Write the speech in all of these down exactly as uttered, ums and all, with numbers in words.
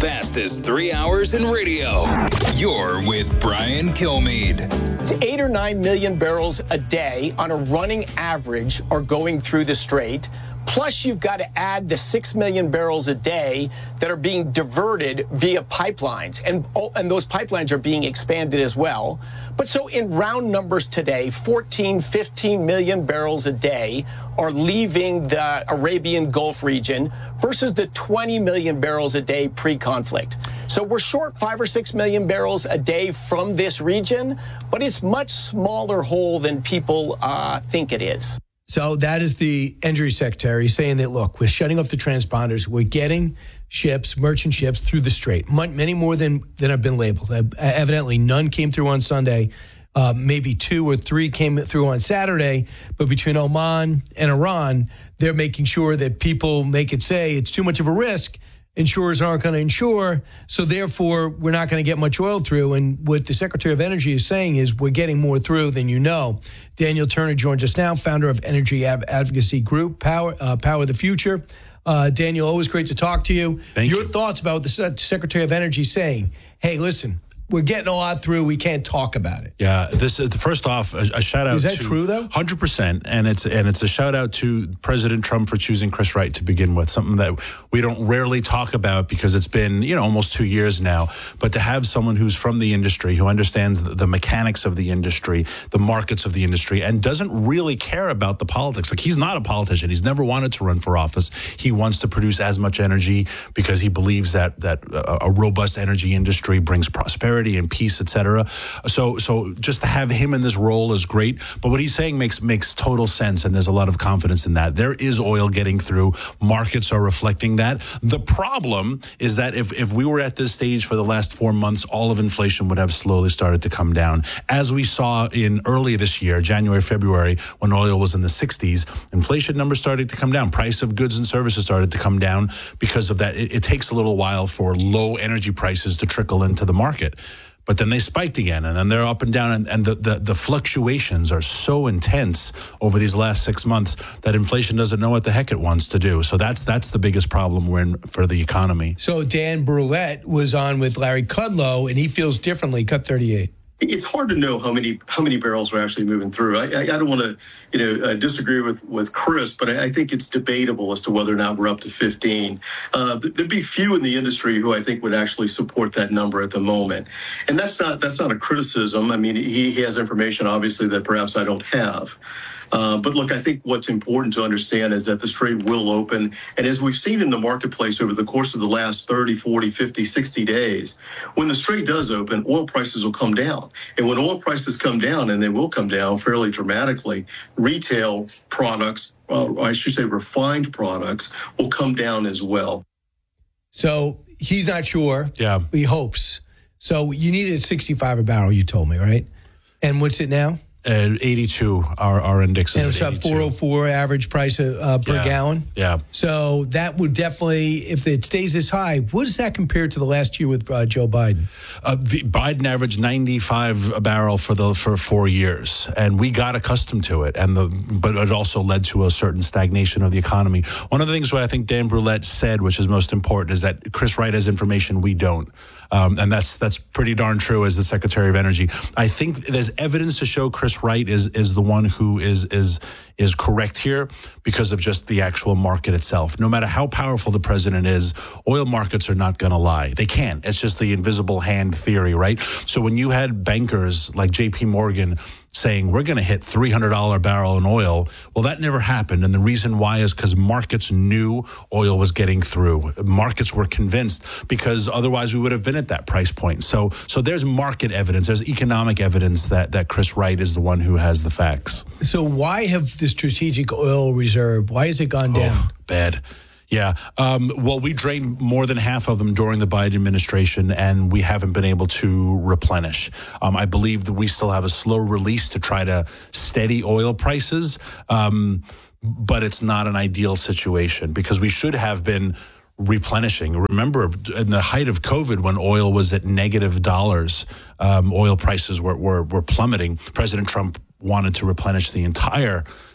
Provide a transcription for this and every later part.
fastest three hours in radio. You're with Brian Kilmeade. It's eight or nine million barrels a day on a running average are going through the Strait. Plus, you've got to add the six million barrels a day that are being diverted via pipelines. And, oh, and those pipelines are being expanded as well. But so in round numbers today, fourteen, fifteen million barrels a day are leaving the Arabian Gulf region versus the twenty million barrels a day pre-conflict. So we're short five or six million barrels a day from this region, but it's much smaller hole than people uh, think it is. So that is the Energy Secretary saying that, look, we're shutting off the transponders. We're getting ships, merchant ships, through the Strait. Many more than, than have been labeled. Uh, evidently, none came through on Sunday. Uh, maybe two or three came through on Saturday. But between Oman and Iran, they're making sure that people make it say it's too much of a risk. Insurers aren't going to insure, so therefore we're not going to get much oil through. And what the Secretary of Energy is saying is we're getting more through than you know. Daniel Turner joins us now, founder of Energy Advocacy Group, Power uh, Power the Future. Uh, Daniel, always great to talk to you. Thank Your you. thoughts about what the Secretary of Energy saying, hey, listen, we're getting a lot through. We can't talk about it. Yeah, this uh, first off, a, a shout out. Is that to, true though? one hundred percent, and it's and it's a shout out to President Trump for choosing Chris Wright to begin with. Something that we don't rarely talk about because it's been you know almost two years now. But to have someone who's from the industry, who understands the, the mechanics of the industry, the markets of the industry, and doesn't really care about the politics. Like he's not a politician. He's never wanted to run for office. He wants to produce as much energy because he believes that that a, a robust energy industry brings prosperity and peace, et cetera. So, so just to have him in this role is great. But what he's saying makes makes total sense, and there's a lot of confidence in that. There is oil getting through. Markets are reflecting that. The problem is that if if we were at this stage for the last four months, all of inflation would have slowly started to come down, as we saw in early this year, January, February, when oil was in the sixties. Inflation numbers started to come down. Price of goods and services started to come down because of that. It, it takes a little while for low energy prices to trickle into the market. But then they spiked again, and then they're up and down, and, and the, the, the fluctuations are so intense over these last six months that inflation doesn't know what the heck it wants to do. So that's that's the biggest problem we're in for the economy. So Dan Brulette was on with Larry Kudlow, and he feels differently. Cut thirty-eight. It's hard to know how many how many barrels are actually moving through. I, I, I don't want to, you know, uh, disagree with, with Chris, but I, I think it's debatable as to whether or not we're up to fifteen. Uh, there'd be few in the industry who I think would actually support that number at the moment, and that's not that's not a criticism. I mean, he, he has information obviously that perhaps I don't have. Uh, but look, I think what's important to understand is that the Strait will open. And as we've seen in the marketplace over the course of the last thirty, forty, fifty, sixty days, when the Strait does open, oil prices will come down. And when oil prices come down, and they will come down fairly dramatically, retail products, uh, I should say refined products, will come down as well. So he's not sure. Yeah. He hopes. So you needed sixty-five a barrel, you told me, right? And what's it now? Uh, eighty-two, our, our index is and it's at up four oh four average price uh, per yeah. gallon. Yeah. So that would definitely, if it stays this high, what does that compare to the last year with uh, Joe Biden? Uh, the Biden averaged ninety-five a barrel for the for four years, and we got accustomed to it. And the but it also led to a certain stagnation of the economy. One of the things what I think Dan Brulette said, which is most important, is that Chris Wright has information we don't. Um, and that's that's pretty darn true as the Secretary of Energy. I think there's evidence to show Chris Wright is is the one who is is is correct here because of just the actual market itself. No matter how powerful the president is, oil markets are not going to lie. They can't. It's just the invisible hand theory, right? So when you had bankers like J P Morgan saying we're going to hit three hundred dollars a barrel in oil, well, that never happened. And the reason why is because markets knew oil was getting through. Markets were convinced because otherwise we would have been at that price point. So so there's market evidence. There's economic evidence that, that Chris Wright is the one who has the facts. So why have the strategic oil reserve, why has it gone down? Oh, bad. Yeah. Um, well, we drained more than half of them during the Biden administration, and we haven't been able to replenish. Um, I believe that we still have a slow release to try to steady oil prices, um, but it's not an ideal situation because we should have been replenishing. Remember, in the height of COVID, when oil was at negative dollars, um, oil prices were, were, were plummeting. President Trump wanted to replenish the entire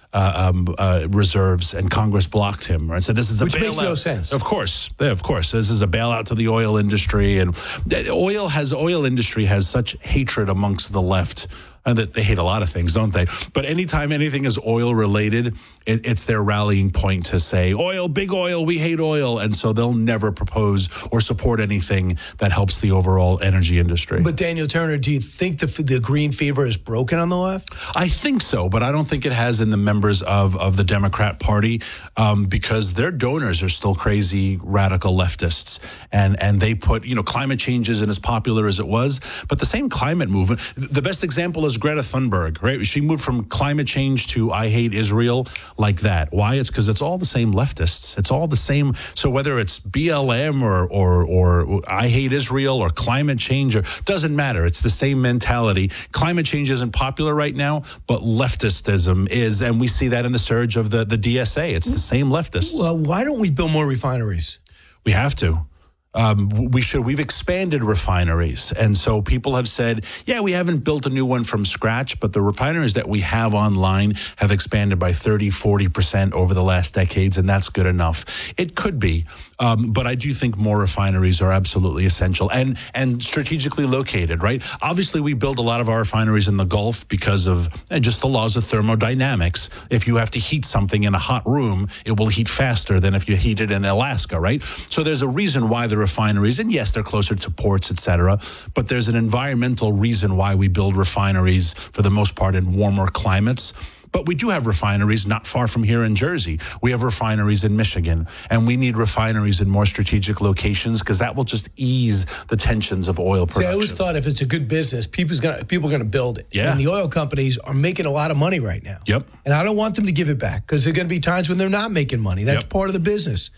uh, um, uh, reserves, and Congress blocked him and said this is a Which bailout. makes no sense. Of course, yeah, of course, this is a bailout to the oil industry, and the oil has oil industry has such hatred amongst the left. And that they hate a lot of things, don't they? But anytime anything is oil related, it, it's their rallying point to say, oil, big oil, we hate oil. And so they'll never propose or support anything that helps the overall energy industry. But Daniel Turner, do you think the, the green fever is broken on the left? I think so, but I don't think it has in the members of, of the Democrat Party um, because their donors are still crazy radical leftists. And, and they put, you know, climate change isn't as popular as it was, but the same climate movement, the best example is Greta Thunberg, right? She moved from climate change to I hate Israel like that. Why? It's because it's all the same leftists. It's all the same. So whether it's B L M or or or I hate Israel or climate change, or doesn't matter. It's the same mentality. Climate change isn't popular right now, but leftistism is, and we see that in the surge of the the D S A. It's the same leftists. Well, why don't we build more refineries? We have to. Um, we should. We've expanded refineries. And so people have said, yeah, we haven't built a new one from scratch, but the refineries that we have online have expanded by thirty, forty percent over the last decades, and that's good enough. It could be. Um, but I do think more refineries are absolutely essential and and strategically located, right? Obviously, we build a lot of our refineries in the Gulf because of eh, just the laws of thermodynamics. If you have to heat something in a hot room, it will heat faster than if you heat it in Alaska, right? So there's a reason why the refineries, and yes, they're closer to ports, et cetera, but there's an environmental reason why we build refineries for the most part in warmer climates. But we do have refineries not far from here in Jersey. We have refineries in Michigan, and we need refineries in more strategic locations because that will just ease the tensions of oil production. See, I always thought if it's a good business, people's gonna people are going to build it. Yeah. And the oil companies are making a lot of money right now. Yep. And I don't want them to give it back because there are going to be times when they're not making money. That's Yep. part of the business.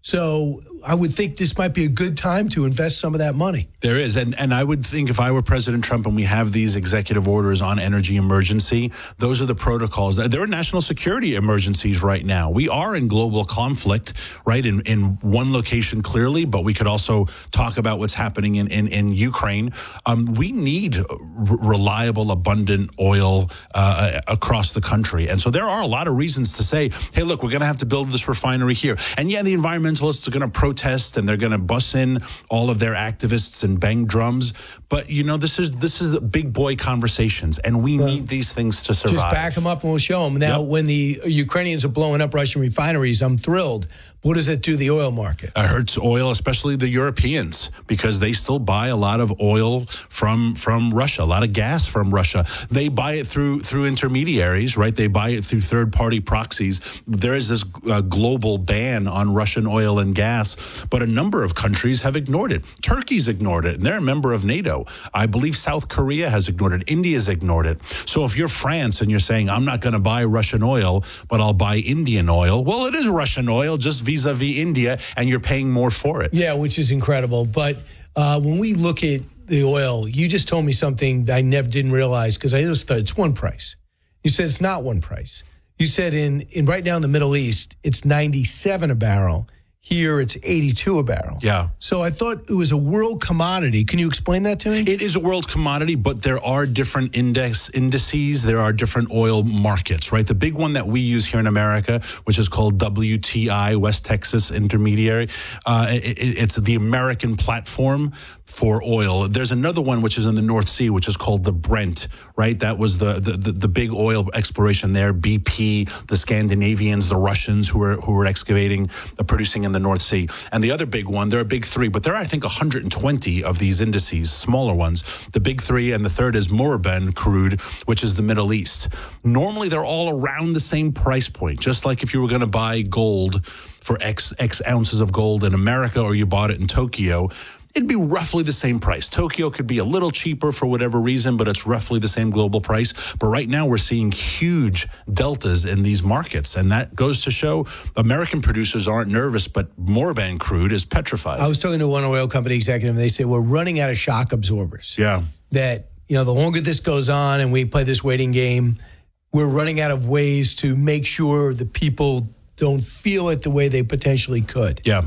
So I would think this might be a good time to invest some of that money. There is. And, and I would think if I were President Trump and we have these executive orders on energy emergency, those are the protocols. There are national security emergencies right now. We are in global conflict, right, in, in one location clearly, but we could also talk about what's happening in, in, in Ukraine. Um, we need r- reliable, abundant oil uh, across the country. And so there are a lot of reasons to say, hey, look, we're going to have to build this refinery here. And yeah, the environmentalists are going to protest and they're going to bus in all of their activists and bang drums. But, you know, this is this is big boy conversations, and we well, need these things to survive. Just back them up and we'll show them. Now, yep. when the Ukrainians are blowing up Russian refineries, I'm thrilled. What does it do to the oil market? It hurts oil, especially the Europeans, because they still buy a lot of oil from from Russia, a lot of gas from Russia. They buy it through through intermediaries, right? They buy it through third-party proxies. There is this uh, global ban on Russian oil and gas, but a number of countries have ignored it. Turkey's ignored it, and they're a member of NATO. I believe South Korea has ignored it. India's ignored it. So if you're France and you're saying, I'm not going to buy Russian oil, but I'll buy Indian oil, well, it is Russian oil, just vis-a-vis India, and you're paying more for it. Yeah, which is incredible. But uh, when we look at the oil, you just told me something that I never didn't realize because I just thought it's one price. You said it's not one price. You said in, in right now in the Middle East, it's ninety-seven a barrel. Here, it's eighty-two a barrel. Yeah. So I thought it was a world commodity. Can you explain that to me? It is a world commodity, but there are different index indices. There are different oil markets, right? The big one that we use here in America, which is called W T I, West Texas Intermediary, uh, it, it's the American platform for oil. There's another one which is in the North Sea, which is called the Brent, right? That was the the, the, the big oil exploration there. B P, the Scandinavians, the Russians who were who were excavating, uh, producing in the North Sea. And the other big one, there are big three, but there are, I think, one hundred twenty of these indices, smaller ones. The big three, and the third is Murban crude, which is the Middle East. Normally, they're all around the same price point, just like if you were going to buy gold for X, X ounces of gold in America or you bought it in Tokyo. It'd be roughly the same price. Tokyo could be a little cheaper for whatever reason, but it's roughly the same global price. But right now we're seeing huge deltas in these markets. And that goes to show American producers aren't nervous, but Murban crude is petrified. I was talking to one oil company executive, and they say we're running out of shock absorbers. Yeah. That, you know, the longer this goes on and we play this waiting game, we're running out of ways to make sure the people don't feel it the way they potentially could. Yeah.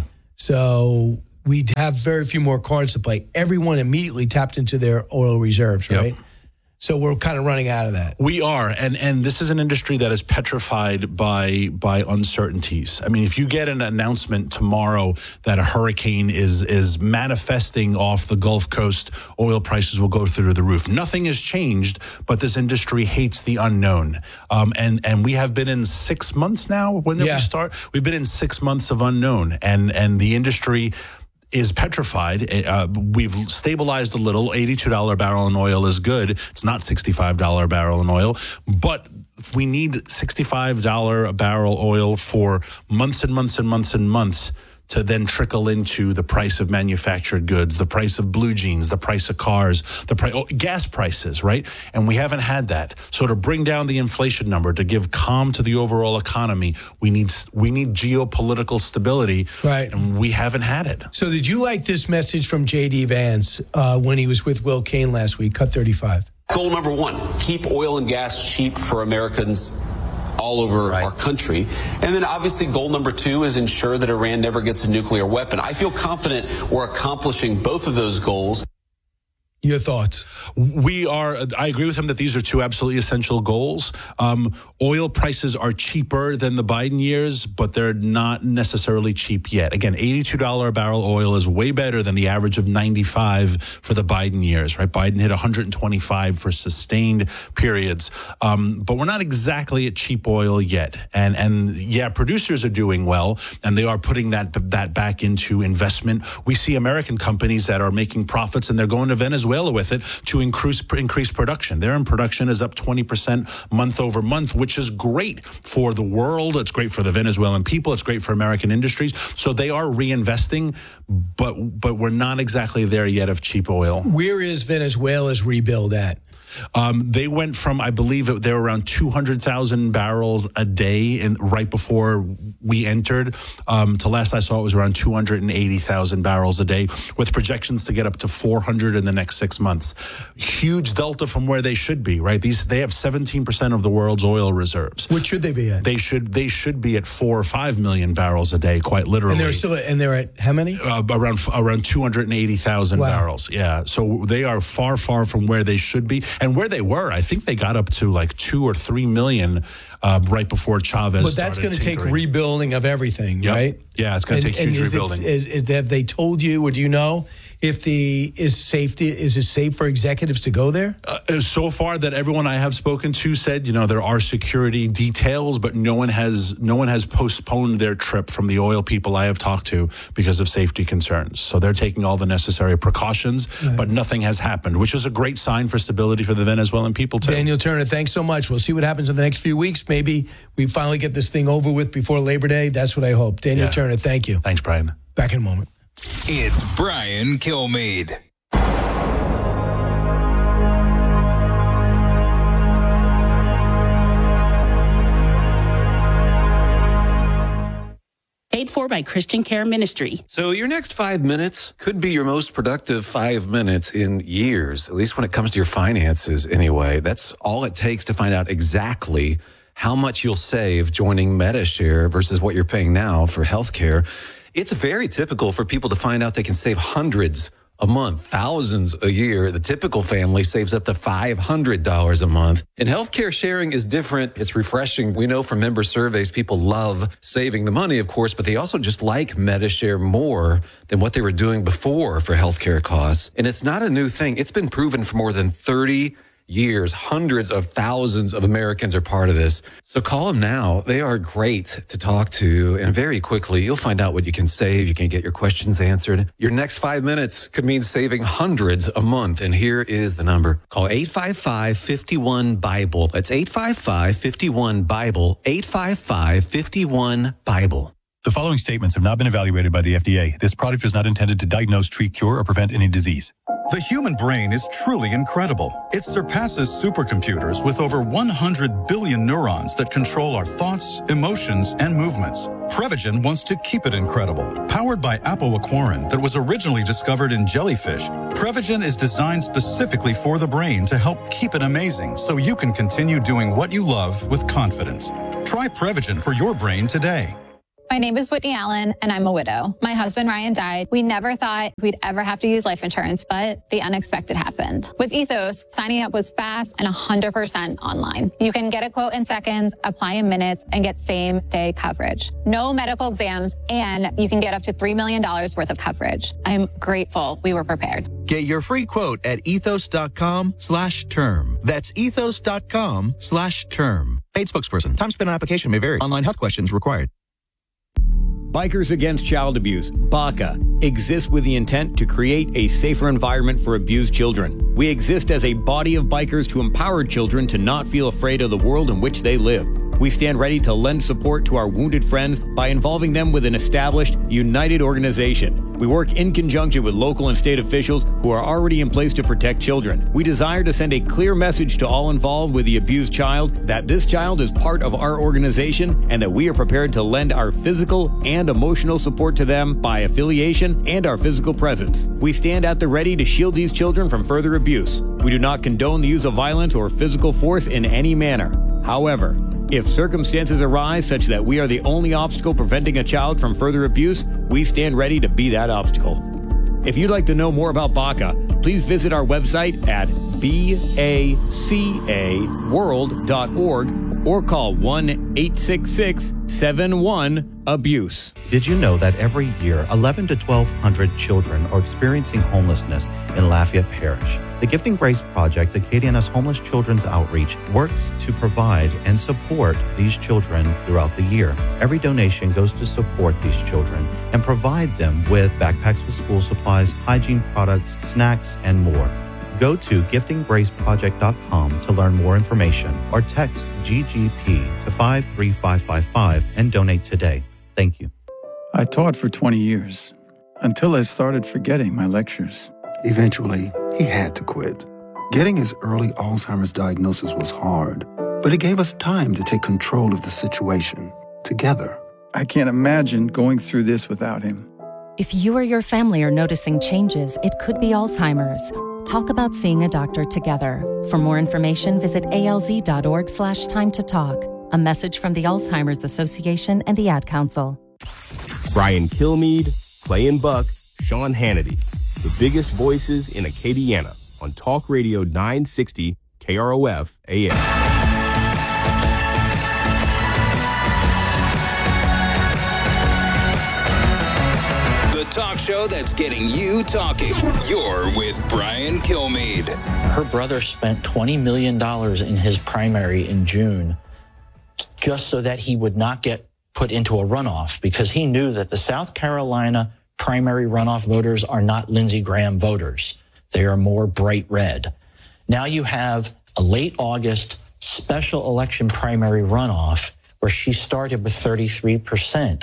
So we have very few more cards to play. Everyone immediately tapped into their oil reserves, right? Yep. So we're kind of running out of that. We are, and and this is an industry that is petrified by by uncertainties. I mean, if you get an announcement tomorrow that a hurricane is is manifesting off the Gulf Coast, oil prices will go through the roof. Nothing has changed, but this industry hates the unknown. Um, and and we have been in six months now. When did Yeah. we start? We've been in six months of unknown, and and the industry is petrified. Uh, we've stabilized a little. eighty-two dollars a barrel in oil is good. It's not sixty-five dollars a barrel in oil, but we need sixty-five dollars a barrel oil for months and months and months and months to then trickle into the price of manufactured goods, the price of blue jeans, the price of cars, the price, oh, gas prices, right? And we haven't had that. So to bring down the inflation number, to give calm to the overall economy, we need we need geopolitical stability, Right. and we haven't had it. So did you like this message from J D Vance uh, when he was with Will Cain last week? Cut thirty-five. Goal number one, keep oil and gas cheap for Americans all over Right. our country. And then obviously goal number two is ensure that Iran never gets a nuclear weapon. I feel confident we're accomplishing both of those goals. Your thoughts? We are, I agree with him that these are two absolutely essential goals. Um, oil prices are cheaper than the Biden years, but they're not necessarily cheap yet. Again, eighty-two dollars a barrel oil is way better than the average of ninety-five for the Biden years, right? Biden hit one hundred twenty-five for sustained periods. Um, but we're not exactly at cheap oil yet. And, and yeah, producers are doing well, and they are putting that, that back into investment. We see American companies that are making profits, and they're going to Venezuela with it to increase increase production. Their production is up twenty percent month over month, which is great for the world. It's great for the Venezuelan people. It's great for American industries. So they are reinvesting, but but we're not exactly there yet of cheap oil. Where is Venezuela's rebuild at? Um, they went from, I believe, it, they were around two hundred thousand barrels a day in, right before we entered. Um, to last I saw, it was around two hundred eighty thousand barrels a day, with projections to get up to four hundred in the next six months. Huge delta from where they should be, right? These They have seventeen percent of the world's oil reserves. What should they be at? They should they should be at four or five million barrels a day, quite literally. And they're still and they're at how many? Uh, around around two hundred eighty thousand Wow. barrels. Yeah. So they are far, far from where they should be. And where they were, I think they got up to like two or three million uh, right before Chavez. But that's going to take tinkering. rebuilding of everything, Yep. right? Yeah, it's going to take And huge is it- rebuilding. is- is- have they told you, or do you know if the is safety is it safe for executives to go there? Uh, so far, that everyone I have spoken to said, you know, there are security details, but no one has no one has postponed their trip from the oil people I have talked to because of safety concerns. So they're taking all the necessary precautions, Right. but nothing has happened, which is a great sign for stability for the Venezuelan people too. Daniel Turner, thanks so much. We'll see what happens in the next few weeks. Maybe we finally get this thing over with before Labor Day. That's what I hope. Daniel Yeah. Turner, thank you. Thanks, Brian. Back in a moment. It's Brian Kilmeade. Paid for by Christian Care Ministry. So your next five minutes could be your most productive five minutes in years, at least when it comes to your finances anyway. That's all it takes to find out exactly how much you'll save joining MediShare versus what you're paying now for healthcare. It's very typical for people to find out they can save hundreds a month, thousands a year. The typical family saves up to five hundred dollars a month. And healthcare sharing is different. It's refreshing. We know from member surveys, people love saving the money, of course, but they also just like MediShare more than what they were doing before for healthcare costs. And it's not a new thing. It's been proven for more than thirty years. Hundreds of thousands of Americans are part of this. So call them now. They are great to talk to. And very quickly, you'll find out what you can save. You can get your questions answered. Your next five minutes could mean saving hundreds a month. And here is the number. Call eight five five, five one, BIBLE. That's eight five five, five one, BIBLE. eight five five, five one, BIBLE. The following statements have not been evaluated by the F D A. This product is not intended to diagnose, treat, cure, or prevent any disease. The human brain is truly incredible. It surpasses supercomputers with over one hundred billion neurons that control our thoughts, emotions, and movements. Prevagen wants to keep it incredible. Powered by apoaquarin that was originally discovered in jellyfish, Prevagen is designed specifically for the brain to help keep it amazing so you can continue doing what you love with confidence. Try Prevagen for your brain today. My name is Whitney Allen, and I'm a widow. My husband, Ryan, died. We never thought we'd ever have to use life insurance, but the unexpected happened. With Ethos, signing up was fast and one hundred percent online. You can get a quote in seconds, apply in minutes, and get same-day coverage. No medical exams, and you can get up to three million dollars worth of coverage. I'm grateful we were prepared. Get your free quote at ethos.com slash term. That's ethos.com slash term. Paid spokesperson. Time spent on application may vary. Online health questions required. Bikers Against Child Abuse, B A C A, exists with the intent to create a safer environment for abused children. We exist as a body of bikers to empower children to not feel afraid of the world in which they live. We stand ready to lend support to our wounded friends by involving them with an established, united organization. We work in conjunction with local and state officials who are already in place to protect children. We desire to send a clear message to all involved with the abused child that this child is part of our organization and that we are prepared to lend our physical and emotional support to them by affiliation and our physical presence. We stand at the ready to shield these children from further abuse. We do not condone the use of violence or physical force in any manner. However, if circumstances arise such that we are the only obstacle preventing a child from further abuse, we stand ready to be that obstacle. If you'd like to know more about B A C A, please visit our website at baca world dot org or call one eight six six seven one abuse. Did you know that every year eleven to twelve hundred children are experiencing homelessness in Lafayette Parish? The Gifting Grace Project, Acadiana's homeless children's outreach, works to provide and support these children throughout the year. Every donation goes to support these children and provide them with backpacks with school supplies, hygiene products, snacks, and more. Go to gifting grace project dot com to learn more information or text G G P to five three five five five and donate today. Thank you. I taught for twenty years until I started forgetting my lectures. Eventually, he had to quit. Getting his early Alzheimer's diagnosis was hard, but it gave us time to take control of the situation together. I can't imagine going through this without him. If you or your family are noticing changes, it could be Alzheimer's. Talk about seeing a doctor together. For more information, visit alz.org slash time to talk. A message from the Alzheimer's Association and the Ad Council. Brian Kilmeade, Clay and Buck, Sean Hannity. The biggest voices in Acadiana on Talk Radio nine sixty K R O F A M. The talk show that's getting you talking. You're with Brian Kilmeade. Her brother spent twenty million dollars in his primary in June just so that he would not get put into a runoff because he knew that the South Carolina primary runoff voters are not Lindsey Graham voters. They are more bright red. Now you have a late August special election primary runoff where she started with thirty-three percent.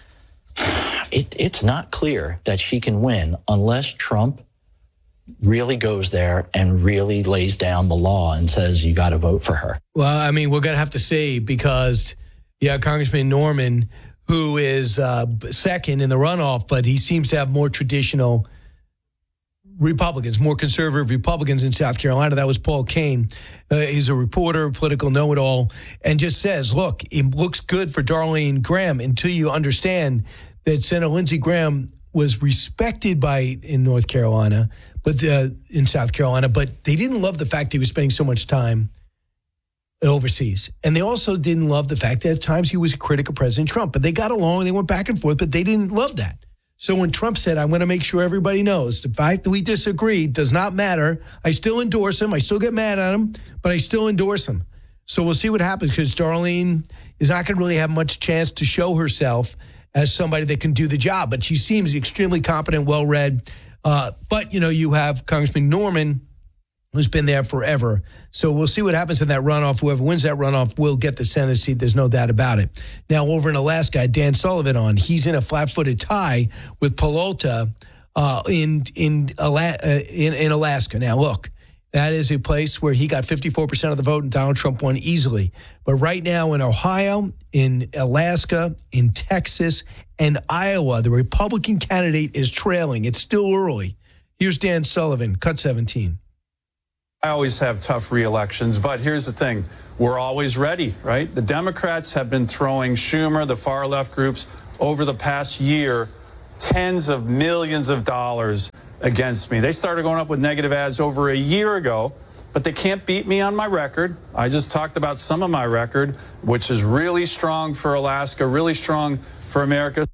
It, it's not clear that she can win unless Trump really goes there and really lays down the law and says you got to vote for her. Well, I mean, we're going to have to see because, yeah, Congressman Norman, who is uh, second in the runoff, but he seems to have more traditional Republicans, more conservative Republicans in South Carolina. That was Paul Kane. Uh, he's a reporter, political know-it-all, and just says, look, it looks good for Darlene Graham until you understand that Senator Lindsey Graham was respected by in North Carolina, but uh, in South Carolina, but they didn't love the fact he was spending so much time overseas. And they also didn't love the fact that at times he was a critic of President Trump. But they got along, they went back and forth, but they didn't love that. So when Trump said, I want to make sure everybody knows the fact that we disagree does not matter. I still endorse him. I still get mad at him, but I still endorse him. So we'll see what happens because Darlene is not going to really have much chance to show herself as somebody that can do the job. But she seems extremely competent, well-read. Uh, but, you know, you have Congressman Norman, who's been there forever. So we'll see what happens in that runoff. Whoever wins that runoff will get the Senate seat. There's no doubt about it. Now, over in Alaska, Dan Sullivan on. He's in a flat-footed tie with Pelota uh, in in, Ala- uh, in in Alaska. Now, look, that is a place where he got fifty-four percent of the vote and Donald Trump won easily. But right now in Ohio, in Alaska, in Texas, and Iowa, the Republican candidate is trailing. It's still early. Here's Dan Sullivan, cut seventeen. I always have tough re-elections, but here's the thing. We're always ready, right? The Democrats have been throwing Schumer, the far left groups, over the past year tens of millions of dollars against me. They started going up with negative ads over a year ago, but they can't beat me on my record. I just talked about some of my record, which is really strong for Alaska, really strong for America.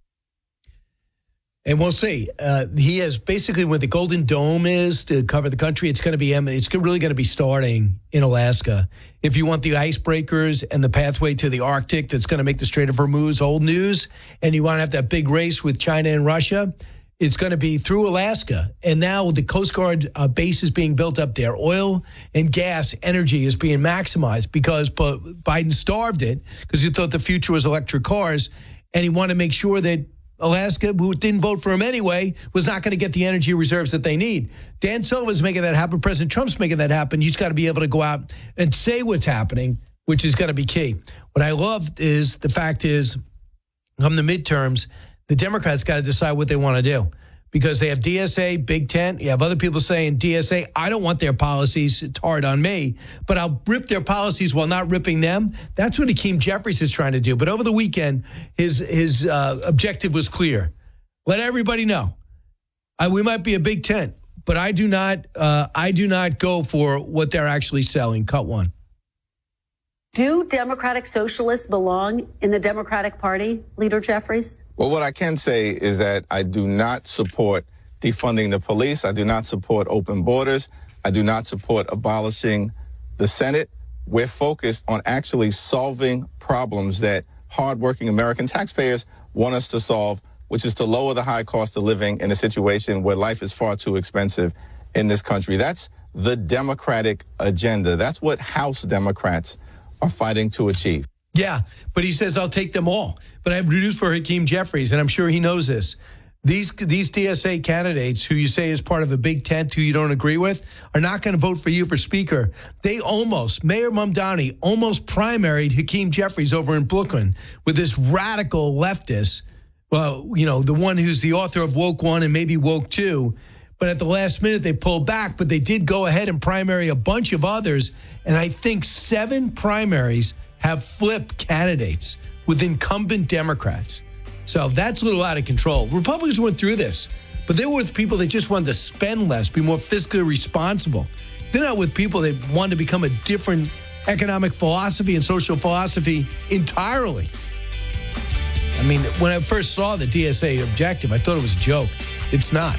And we'll see. Uh, he has basically what the Golden Dome is to cover the country. It's going to be, it's really going to be starting in Alaska. If you want the icebreakers and the pathway to the Arctic that's going to make the Strait of Hormuz old news, and you want to have that big race with China and Russia, it's going to be through Alaska. And now the Coast Guard uh, base is being built up there. Oil and gas energy is being maximized because Biden starved it because he thought the future was electric cars, and he wanted to make sure that Alaska, who didn't vote for him anyway, was not going to get the energy reserves that they need. Dan Sullivan's making that happen. President Trump's making that happen. He's got to be able to go out and say what's happening, which is going to be key. What I love is the fact is, come the midterms, the Democrats got to decide what they want to do because they have D S A, Big Tent. You have other people saying D S A, I don't want their policies. It's hard on me, but I'll rip their policies while not ripping them. That's what Hakeem Jeffries is trying to do. But over the weekend, his his uh, objective was clear. Let everybody know. I, we might be a Big Tent, but I do not uh, I do not go for what they're actually selling. Cut one. Do Democratic Socialists belong in the Democratic Party, Leader Jeffries? Well, what I can say is that I do not support defunding the police. I do not support open borders. I do not support abolishing the Senate. We're focused on actually solving problems that hardworking American taxpayers want us to solve, which is to lower the high cost of living in a situation where life is far too expensive in this country. That's the Democratic agenda. That's what House Democrats are fighting to achieve. Yeah, but he says, I'll take them all. But I have news for Hakeem Jeffries, and I'm sure he knows this. These these D S A candidates who you say is part of a big tent who you don't agree with are not going to vote for you for speaker. They almost, Mayor Mamdani almost primaried Hakeem Jeffries over in Brooklyn with this radical leftist, well, you know, the one who's the author of Woke One and maybe Woke Two. But at the last minute, they pulled back, but they did go ahead and primary a bunch of others. And I think seven primaries have flipped candidates with incumbent Democrats. So that's a little out of control. Republicans went through this, but they were with people that just wanted to spend less, be more fiscally responsible. They're not with people that wanted to become a different economic philosophy and social philosophy entirely. I mean, when I first saw the D S A objective, I thought it was a joke. It's not.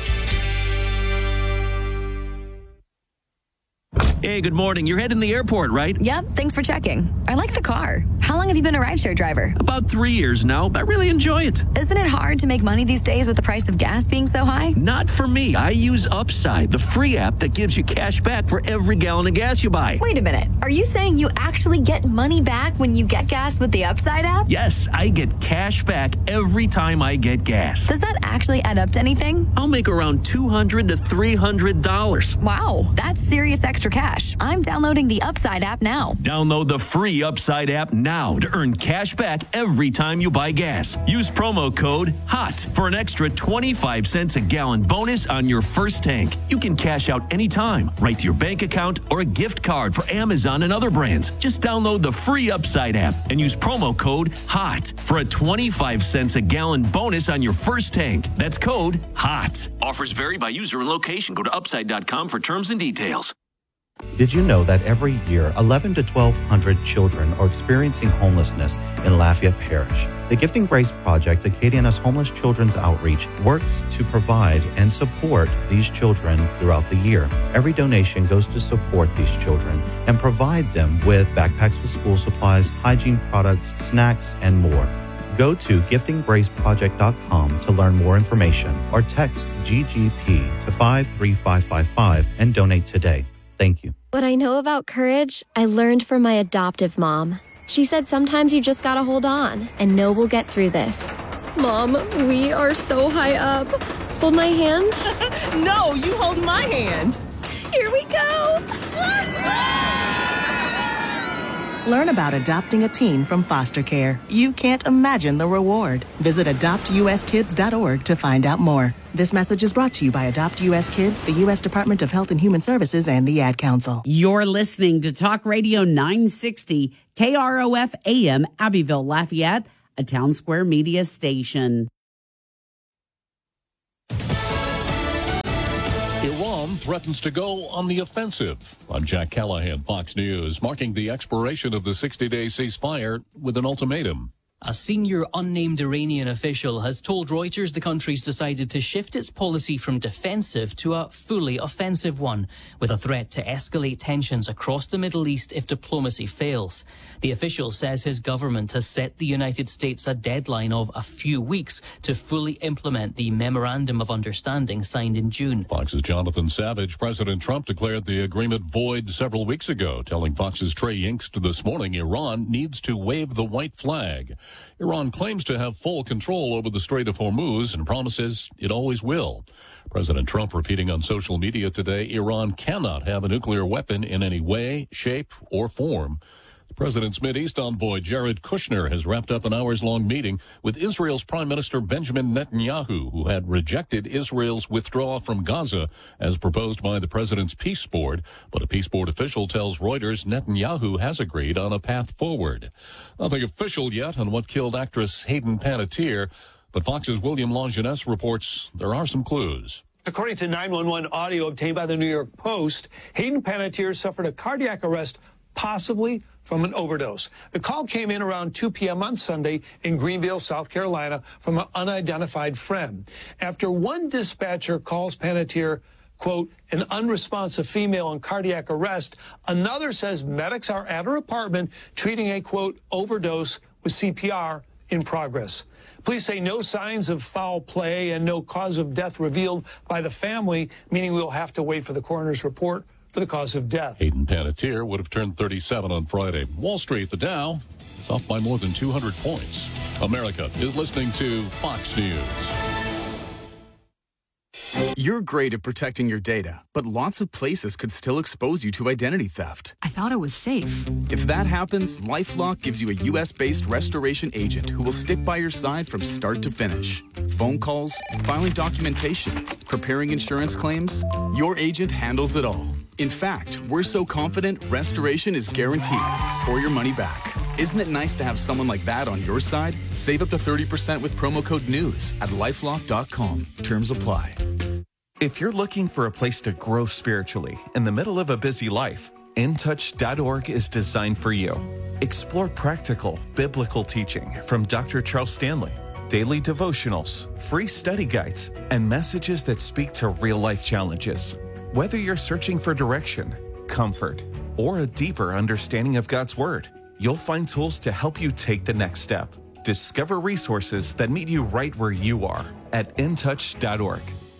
Hey, good morning. You're heading to the airport, right? Yep, thanks for checking. I like the car. How long have you been a rideshare driver? About three years now. I really enjoy it. Isn't it hard to make money these days with the price of gas being so high? Not for me. I use Upside, the free app that gives you cash back for every gallon of gas you buy. Wait a minute. Are you saying you actually get money back when you get gas with the Upside app? Yes, I get cash back every time I get gas. Does that actually add up to anything? I'll make around two hundred to three hundred dollars. Wow, that's serious extra cash. I'm downloading the Upside app now. Download the free Upside app now to earn cash back every time you buy gas. Use promo code HOT for an extra twenty-five cents a gallon bonus on your first tank. You can cash out anytime, right to your bank account or a gift card for Amazon and other brands. Just download the free Upside app and use promo code HOT for a twenty-five cents a gallon bonus on your first tank. That's code HOT. Offers vary by user and location. Go to upside dot com for terms and details. Did you know that every year, eleven to twelve hundred children are experiencing homelessness in Lafayette Parish? The Gifting Grace Project, Acadiana's Homeless Children's Outreach, works to provide and support these children throughout the year. Every donation goes to support these children and provide them with backpacks with school supplies, hygiene products, snacks, and more. Go to gifting grace project dot com to learn more information or text G G P to five three five five five and donate today. Thank you. What I know about courage, I learned from my adoptive mom. She said sometimes you just gotta hold on and know we'll get through this. Mom, we are so high up. Hold my hand. No, you hold my hand. Here we go. Learn about adopting a teen from foster care. You can't imagine the reward. Visit adopt u s kids dot org to find out more. This message is brought to you by Adopt U S Kids, the U S Department of Health and Human Services, and the Ad Council. You're listening to Talk Radio nine sixty, K R O F A M, Abbeville, Lafayette. a Town Square Media station. Iran threatens to go on the offensive. I'm Jack Callahan, Fox News, marking the expiration of the sixty-day ceasefire with an ultimatum. A senior unnamed Iranian official has told Reuters the country's decided to shift its policy from defensive to a fully offensive one, with a threat to escalate tensions across the Middle East if diplomacy fails. The official says his government has set the United States a deadline of a few weeks to fully implement the Memorandum of Understanding signed in June. Fox's Jonathan Savage. President Trump declared the agreement void several weeks ago, telling Fox's Trey Yingst this morning Iran needs to wave the white flag. Iran claims to have full control over the Strait of Hormuz and promises it always will. President Trump repeating on social media today, Iran cannot have a nuclear weapon in any way, shape, or form. The president's Mideast envoy, Jared Kushner, has wrapped up an hours-long meeting with Israel's Prime Minister Benjamin Netanyahu, who had rejected Israel's withdrawal from Gaza as proposed by the president's peace board. But a peace board official tells Reuters Netanyahu has agreed on a path forward. Nothing official yet on what killed actress Hayden Panettiere, but Fox's William Longinus reports there are some clues. According to nine one one audio obtained by the New York Post, Hayden Panettiere suffered a cardiac arrest, possibly from an overdose. The call came in around two p.m. on Sunday in Greenville, South Carolina, from an unidentified friend. After one dispatcher calls Panettiere, quote, an unresponsive female in cardiac arrest, another says medics are at her apartment treating a, quote, overdose with C P R in progress. Police say no signs of foul play and no cause of death revealed by the family, meaning we'll have to wait for the coroner's report for the cause of death. Hayden Panettiere would have turned thirty-seven on Friday. Wall Street, the Dow, is off by more than two hundred points. America is listening to Fox News. You're great at protecting your data, but lots of places could still expose you to identity theft. I thought it was safe. If that happens, LifeLock gives you a U S-based restoration agent who will stick by your side from start to finish. Phone calls, filing documentation, preparing insurance claims, your agent handles it all. In fact, we're so confident restoration is guaranteed or your money back. Isn't it nice to have someone like that on your side? Save up to thirty percent with promo code NEWS at lifelock dot com. Terms apply. If you're looking for a place to grow spiritually in the middle of a busy life, in touch dot org is designed for you. Explore practical, biblical teaching from Doctor Charles Stanley, daily devotionals, free study guides, and messages that speak to real-life challenges. Whether you're searching for direction, comfort, or a deeper understanding of God's Word, you'll find tools to help you take the next step. Discover resources that meet you right where you are at in touch dot org.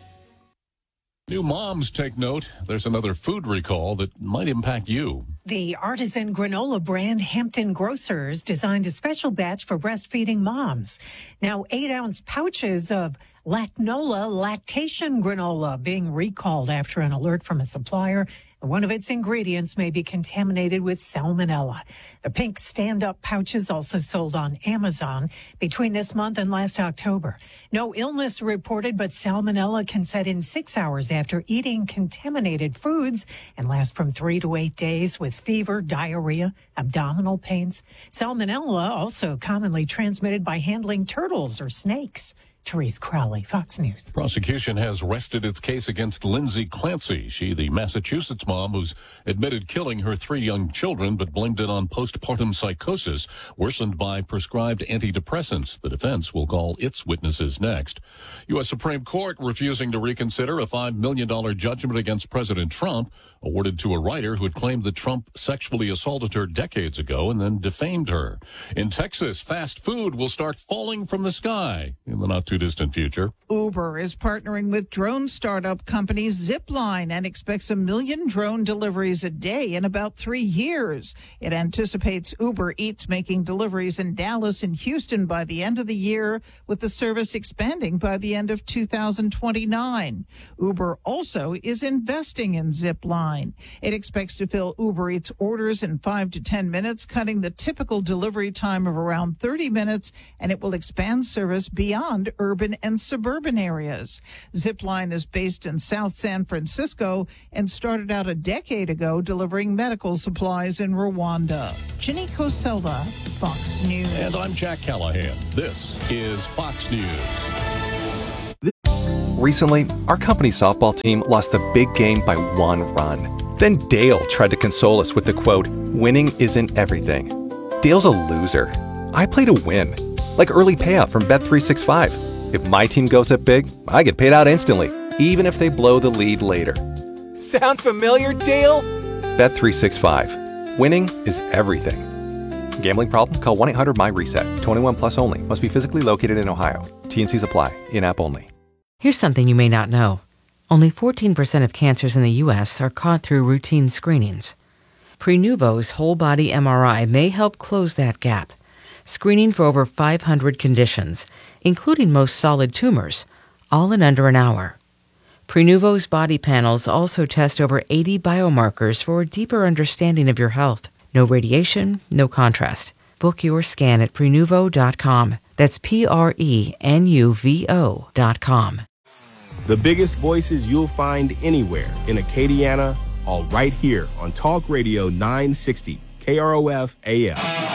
New moms take note. There's another food recall that might impact you. The artisan granola brand Hampton Grocers designed a special batch for breastfeeding moms. Now, eight-ounce pouches of Lacnola lactation granola being recalled after an alert from a supplier. One of its ingredients may be contaminated with salmonella. The pink stand-up pouches also sold on Amazon between this month and last October. No illness reported, but salmonella can set in six hours after eating contaminated foods and last from three to eight days with fever, diarrhea, abdominal pains. Salmonella also commonly transmitted by handling turtles or snakes. Therese Crowley, Fox News. Prosecution has rested its case against Lindsay Clancy. She, the Massachusetts mom who's admitted killing her three young children, but blamed it on postpartum psychosis worsened by prescribed antidepressants. The defense will call its witnesses next. U S Supreme Court refusing to reconsider a five million dollars judgment against President Trump, awarded to a writer who had claimed that Trump sexually assaulted her decades ago and then defamed her. In Texas, fast food will start falling from the sky in the not too distant future. Uber is partnering with drone startup company Zipline and expects a million drone deliveries a day in about three years. It anticipates Uber Eats making deliveries in Dallas and Houston by the end of the year, with the service expanding by the end of two thousand twenty-nine. Uber also is investing in Zipline. It expects to fill Uber Eats orders in five to ten minutes, cutting the typical delivery time of around thirty minutes, and it will expand service beyond urban urban and suburban areas. Zipline is based in South San Francisco and started out a decade ago delivering medical supplies in Rwanda. Ginny Coselda, Fox News. And I'm Jack Callahan. This is Fox News. Recently, our company's softball team lost the big game by one run. Then Dale tried to console us with the quote, "Winning isn't everything." Dale's a loser. I play to win, like early payout from Bet three sixty-five. If my team goes up big, I get paid out instantly, even if they blow the lead later. Sound familiar, Dale? Bet three sixty-five. Winning is everything. Gambling problem? Call one eight hundred M Y reset. twenty-one plus only. Must be physically located in Ohio. T N Cs apply. In-app only. Here's something you may not know. Only fourteen percent of cancers in the U S are caught through routine screenings. Prenuvo's whole-body M R I may help close that gap, screening for over five hundred conditions, including most solid tumors, all in under an hour. Prenuvo's body panels also test over eighty biomarkers for a deeper understanding of your health. No radiation, no contrast. Book your scan at Prenuvo dot com. That's P R E N U V O dot com. The biggest voices you'll find anywhere in Acadiana, all right here on Talk Radio nine sixty K R O F A M.